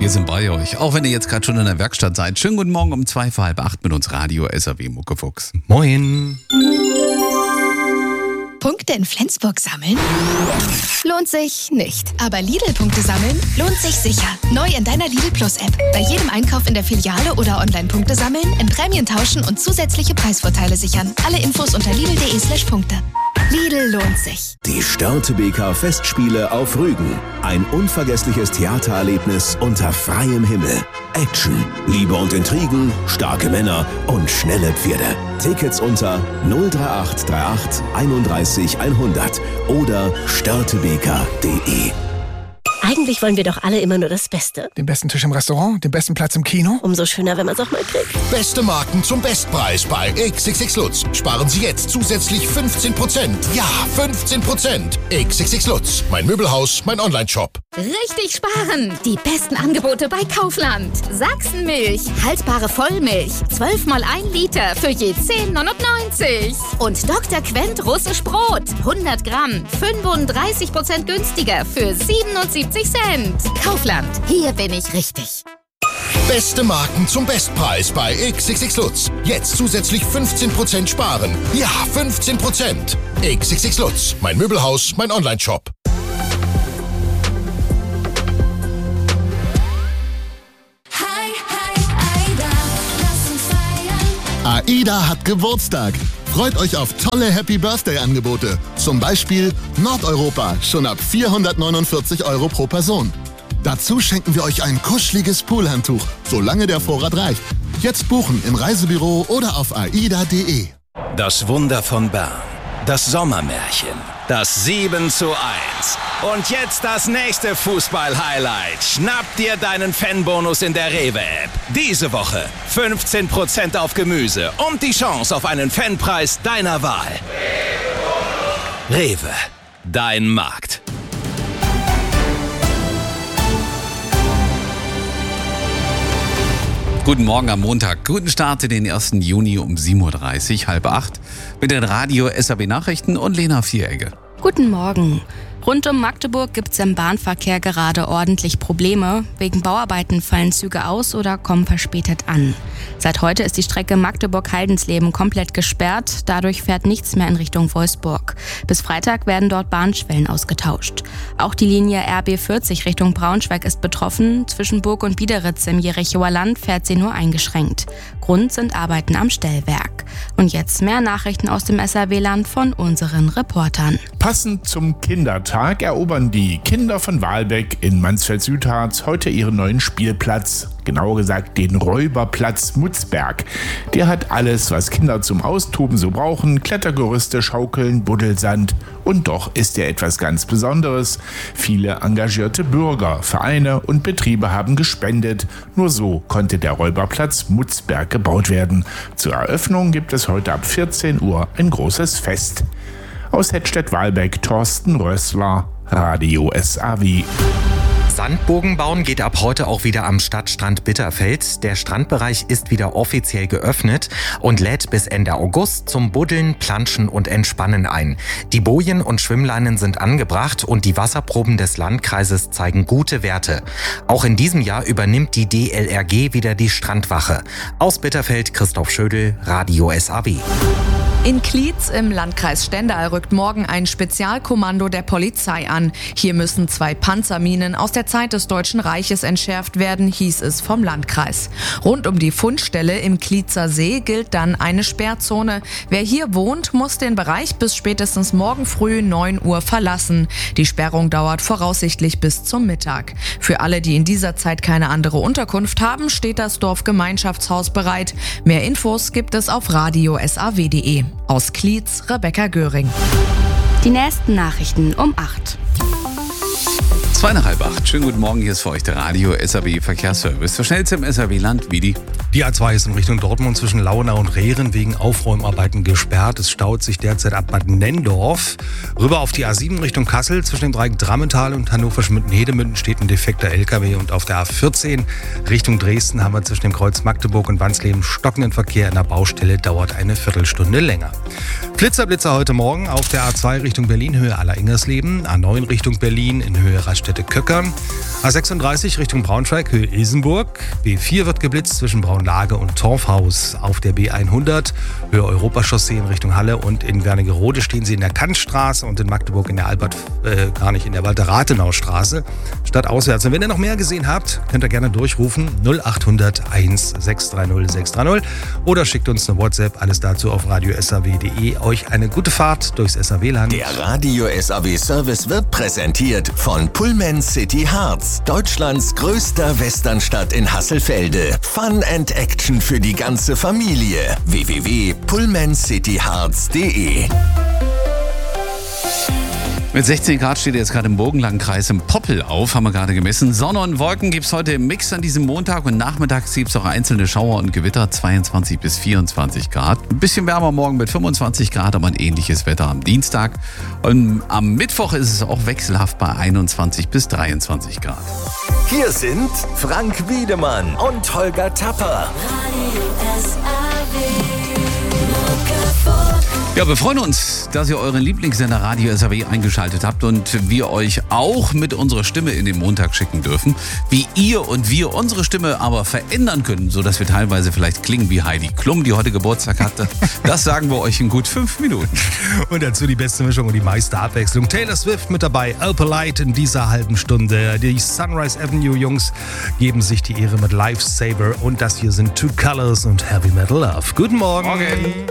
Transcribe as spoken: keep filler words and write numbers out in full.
Wir sind bei euch, auch wenn ihr jetzt gerade schon in der Werkstatt seid. Schönen guten Morgen um zwei vor halb acht mit uns Radio S R W Muckefuchs. Moin. Punkte in Flensburg sammeln? Lohnt sich nicht. Aber Lidl-Punkte sammeln lohnt sich sicher. Neu in deiner Lidl Plus-App. Bei jedem Einkauf in der Filiale oder online Punkte sammeln, in Prämien tauschen und zusätzliche Preisvorteile sichern. Alle Infos unter lidl punkt de slash Punkte. Lidl lohnt sich. Die Störtebeker Festspiele auf Rügen. Ein unvergessliches Theatererlebnis unter freiem Himmel. Action, Liebe und Intrigen, starke Männer und schnelle Pferde. Tickets unter null drei acht drei acht einunddreißig hundert oder störtebeker punkt de. Eigentlich wollen wir doch alle immer nur das Beste. Den besten Tisch im Restaurant, den besten Platz im Kino. Umso schöner, wenn man es auch mal kriegt. Beste Marken zum Bestpreis bei X X X Lutz. Sparen Sie jetzt zusätzlich fünfzehn Prozent. Ja, fünfzehn Prozent. X X X Lutz. Mein Möbelhaus, mein Online-Shop. Richtig sparen! Die besten Angebote bei Kaufland. Sachsenmilch, haltbare Vollmilch. zwölf mal ein Liter für je zehn neunundneunzig. Und Doktor Quent russisch Brot. hundert Gramm, fünfunddreißig Prozent günstiger für siebenundsiebzig Cent. Kaufland, hier bin ich richtig. Beste Marken zum Bestpreis bei X X X Lutz. Jetzt zusätzlich fünfzehn Prozent sparen. Ja, fünfzehn Prozent. X X X Lutz. Mein Möbelhaus, mein Online-Shop. AIDA hat Geburtstag. Freut euch auf tolle Happy-Birthday-Angebote. Zum Beispiel Nordeuropa, schon ab vierhundertneunundvierzig Euro pro Person. Dazu schenken wir euch ein kuscheliges Poolhandtuch, solange der Vorrat reicht. Jetzt buchen im Reisebüro oder auf aida punkt de. Das Wunder von Bern. Das Sommermärchen. Das sieben zu eins. Und jetzt das nächste Fußball-Highlight. Schnapp dir deinen Fanbonus in der Rewe-App. Diese Woche fünfzehn Prozent auf Gemüse und die Chance auf einen Fanpreis deiner Wahl. Rewe, dein Markt. Guten Morgen am Montag. Guten Start in den ersten Juni um sieben Uhr dreißig, halb acht mit den Radio S R W Nachrichten und Lena Vieregge. Guten Morgen. Rund um Magdeburg gibt es im Bahnverkehr gerade ordentlich Probleme. Wegen Bauarbeiten fallen Züge aus oder kommen verspätet an. Seit heute ist die Strecke Magdeburg-Haldensleben komplett gesperrt. Dadurch fährt nichts mehr in Richtung Wolfsburg. Bis Freitag werden dort Bahnschwellen ausgetauscht. Auch die Linie R B vierzig Richtung Braunschweig ist betroffen. Zwischen Burg und Biederitz im Jerichower Land fährt sie nur eingeschränkt. Grund sind Arbeiten am Stellwerk. Und jetzt mehr Nachrichten aus dem S R W-Land von unseren Reportern. Passend zum Kindertag erobern die Kinder von Wahlbeck in Mansfeld-Südharz heute ihren neuen Spielplatz. Genauer gesagt den Räuberplatz Mutzberg. Der hat alles, was Kinder zum Austoben so brauchen. Klettergerüste, Schaukeln, Buddelsand. Und doch ist er etwas ganz Besonderes. Viele engagierte Bürger, Vereine und Betriebe haben gespendet. Nur so konnte der Räuberplatz Mutzberg gebaut werden. Zur Eröffnung gibt es heute ab vierzehn Uhr ein großes Fest. Aus Hettstedt-Walbeck, Thorsten Rössler, Radio S R W. Sandburgen bauen geht ab heute auch wieder am Stadtstrand Bitterfeld. Der Strandbereich ist wieder offiziell geöffnet und lädt bis Ende August zum Buddeln, Planschen und Entspannen ein. Die Bojen und Schwimmleinen sind angebracht und die Wasserproben des Landkreises zeigen gute Werte. Auch in diesem Jahr übernimmt die D L R G wieder die Strandwache. Aus Bitterfeld Christoph Schödel, Radio S R W. In Klietz im Landkreis Stendal rückt morgen ein Spezialkommando der Polizei an. Hier müssen zwei Panzerminen aus der Zeit des Deutschen Reiches entschärft werden, hieß es vom Landkreis. Rund um die Fundstelle im Klietzer See gilt dann eine Sperrzone. Wer hier wohnt, muss den Bereich bis spätestens morgen früh neun Uhr verlassen. Die Sperrung dauert voraussichtlich bis zum Mittag. Für alle, die in dieser Zeit keine andere Unterkunft haben, steht das Dorfgemeinschaftshaus bereit. Mehr Infos gibt es auf radio s r w punkt de. Aus Klietz, Rebecca Göring. Die nächsten Nachrichten um acht. Zwei nach halb acht. Schönen guten Morgen, hier ist für euch der Radio S R W Verkehrsservice. Für schnellste im S R W-Land, Vidi. Die A zwei ist in Richtung Dortmund zwischen Launau und Rehren wegen Aufräumarbeiten gesperrt. Es staut sich derzeit ab Bad Nendorf. Rüber auf die A sieben Richtung Kassel zwischen dem Dreieck Drammental und Hannover-Schmitten-Hedemünden steht ein defekter L K W. Und auf der A vierzehn Richtung Dresden haben wir zwischen dem Kreuz Magdeburg und Wansleben stockenden Verkehr. In der Baustelle dauert eine Viertelstunde länger. Flitzer, Blitzer heute Morgen auf der A zwei Richtung Berlin, Höhe Aller-Ingersleben. A neun Richtung Berlin in Höhe Raststätte Köckern. A sechsunddreißig Richtung Braunschweig, Höhe Isenburg. B vier wird geblitzt zwischen Braunlage und Torfhaus. Auf der B hundert, Höhe Europachaussee in Richtung Halle. Und in Wernigerode stehen Sie in der Kantstraße und in Magdeburg in der Albert, äh, gar nicht, in der Walter-Rathenau-Straße. Stadtauswärts. Und wenn ihr noch mehr gesehen habt, könnt ihr gerne durchrufen. null acht hundert eins sechs drei null sechs drei null oder schickt uns eine WhatsApp. Alles dazu auf radio s a w punkt de. Euch eine gute Fahrt durchs S A W-Land. Der Radio S A W-Service wird präsentiert von Pullman City Harz, Deutschlands größter Westernstadt in Hasselfelde. Fun and Action für die ganze Familie. w w w punkt pullman city harz punkt de. Mit sechzehn Grad steht jetzt gerade im Burgenlandkreis im Poppel auf, haben wir gerade gemessen. Sonne und Wolken gibt es heute im Mix an diesem Montag und nachmittags gibt es auch einzelne Schauer und Gewitter, zweiundzwanzig bis vierundzwanzig Grad. Ein bisschen wärmer morgen mit fünfundzwanzig Grad, aber ein ähnliches Wetter am Dienstag. Und am Mittwoch ist es auch wechselhaft bei einundzwanzig bis dreiundzwanzig Grad. Hier sind Frank Wiedemann und Holger Tapper. Ja, wir freuen uns, dass ihr euren Lieblingssender Radio S A W eingeschaltet habt und wir euch auch mit unserer Stimme in den Montag schicken dürfen. Wie ihr und wir unsere Stimme aber verändern können, sodass wir teilweise vielleicht klingen wie Heidi Klum, die heute Geburtstag hatte, das sagen wir euch in gut fünf Minuten. Und dazu die beste Mischung und die meiste Abwechslung. Taylor Swift mit dabei, Opalite in dieser halben Stunde. Die Sunrise Avenue Jungs geben sich die Ehre mit Lifesaver und das hier sind Two Colors und Heavy Metal Love. Guten Morgen. Morgen.